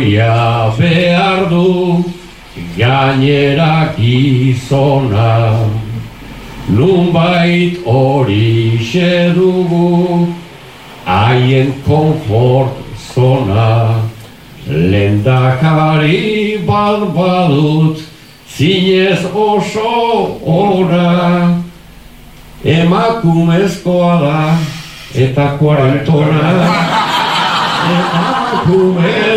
Oia behar du gainera gizona, nunbait horixe dugu haien konfort zona. Lehendakari bat badut zinez oso ora, emakumezkoa da eta 40. Emakume